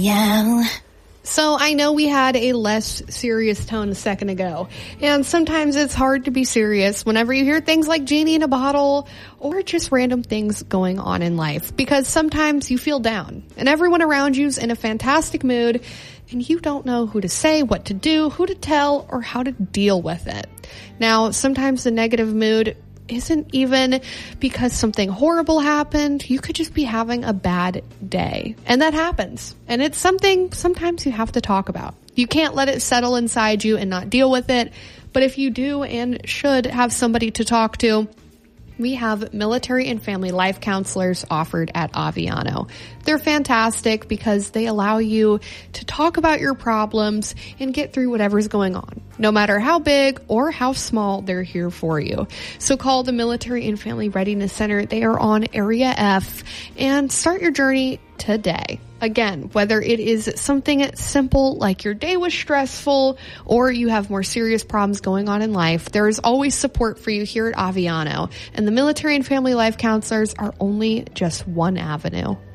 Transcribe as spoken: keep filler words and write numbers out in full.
Yeah. So I know we had a less serious tone a second ago, and sometimes it's hard to be serious whenever you hear things like genie in a bottle or just random things going on in life, because sometimes you feel down and everyone around you's in a fantastic mood and you don't know who to say, what to do, who to tell, or how to deal with it. Now, sometimes the negative mood isn't even because something horrible happened. You could just be having a bad day. And that happens. And it's something sometimes you have to talk about. You can't let it settle inside you and not deal with it. But if you do and should have somebody to talk to, we have military and family life counselors offered at Aviano. They're fantastic because they allow you to talk about your problems and get through whatever's going on. No matter how big or how small, they're here for you. So call the Military and Family Readiness Center. They are on Area F, and start your journey today. Again, whether it is something simple like your day was stressful or you have more serious problems going on in life, there is always support for you here at Aviano. And the Military and Family Life Counselors are only just one avenue.